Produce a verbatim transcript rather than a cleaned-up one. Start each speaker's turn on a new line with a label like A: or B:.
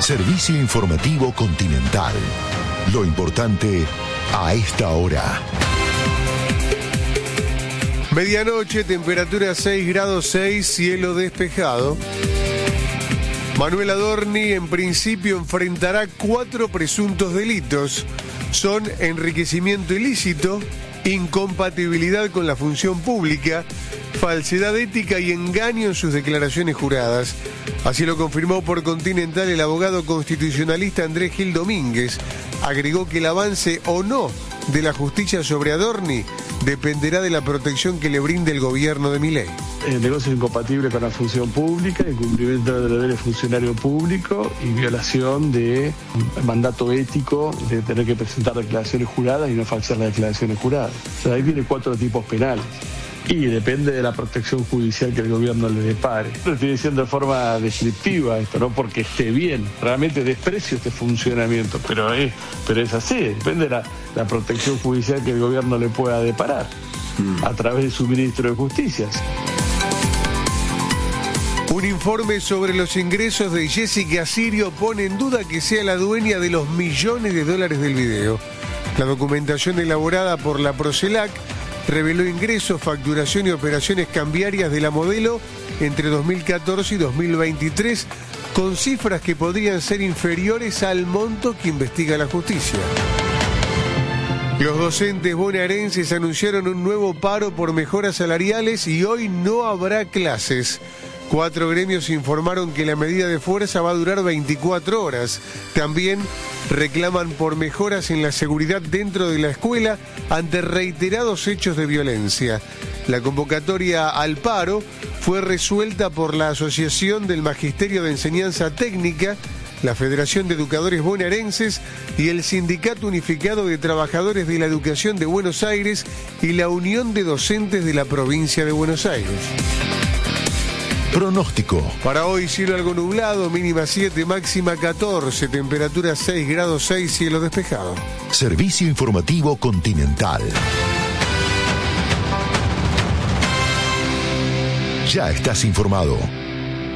A: Servicio informativo Continental. Lo importante a esta hora.
B: Medianoche, temperatura seis grados seis, cielo despejado. Manuel Adorni en principio enfrentará cuatro presuntos delitos. Son enriquecimiento ilícito, incompatibilidad con la función pública, falsedad ética y engaño en sus declaraciones juradas. Así lo confirmó por Continental el abogado constitucionalista Andrés Gil Domínguez. Agregó que el avance o no de la justicia sobre Adorni dependerá de la protección que le brinde el gobierno de Milei.
C: El negocio es incompatible con la función pública, incumplimiento de deberes funcionario público y violación de mandato ético de tener que presentar declaraciones juradas y no falsear las declaraciones juradas. O sea, ahí tiene cuatro tipos penales. Y depende de la protección judicial que el gobierno le depare. Lo estoy diciendo de forma descriptiva esto, no porque esté bien. Realmente desprecio este funcionamiento, pero es, pero es así. Depende de la, la protección judicial que el gobierno le pueda deparar mm. a través de su ministro de Justicia.
B: Un informe sobre los ingresos de Jessica Sirio pone en duda que sea la dueña de los millones de dólares del video. La documentación elaborada por la Procelac reveló ingresos, facturación y operaciones cambiarias de la modelo entre dos mil catorce y dos mil veintitrés, con cifras que podrían ser inferiores al monto que investiga la justicia. Los docentes bonaerenses anunciaron un nuevo paro por mejoras salariales y hoy no habrá clases. Cuatro gremios informaron que la medida de fuerza va a durar veinticuatro horas. También reclaman por mejoras en la seguridad dentro de la escuela ante reiterados hechos de violencia. La convocatoria al paro fue resuelta por la Asociación del Magisterio de Enseñanza Técnica, la Federación de Educadores Bonaerenses y el Sindicato Unificado de Trabajadores de la Educación de Buenos Aires y la Unión de Docentes de la Provincia de Buenos Aires.
A: Pronóstico.
B: Para hoy, cielo algo nublado, mínima siete, máxima catorce, temperatura seis grados seis, cielo despejado.
A: Servicio informativo Continental. Ya estás informado.